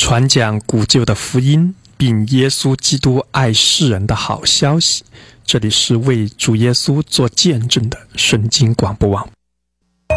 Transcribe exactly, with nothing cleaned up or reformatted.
传讲古旧的福音，并耶稣基督爱世人的好消息。这里是为主耶稣做见证的圣经广播网。